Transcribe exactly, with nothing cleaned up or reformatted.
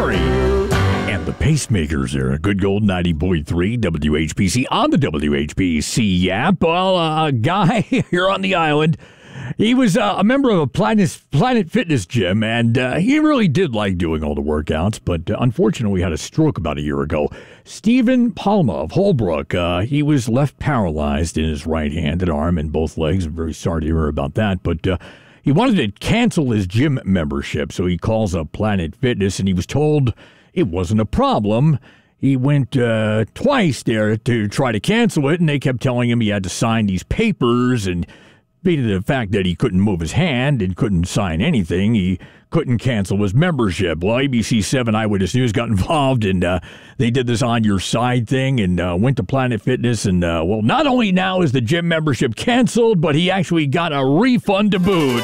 Perry and the Pacemakers there. Good Gold ninety point three W H P C on the W H P C app. Well, uh, a guy here on the island, he was uh, a member of a Planet, Planet Fitness gym, and uh, he really did like doing all the workouts, but uh, unfortunately he had a stroke about a year ago. Stephen Palma of Holbrook, uh, he was left paralyzed in his right hand and arm and both legs. I'm very sorry to hear about that, but uh, he wanted to cancel his gym membership, so he calls up Planet Fitness, and he was told it wasn't a problem. He went uh, twice there to try to cancel it, and they kept telling him he had to sign these papers, and being the fact that he couldn't move his hand and couldn't sign anything, he couldn't cancel his membership. Well, A B C seven Eyewitness News got involved, and uh, they did this on your side thing and uh, went to Planet Fitness. And, uh, well, not only now is the gym membership canceled, but he actually got a refund to boot.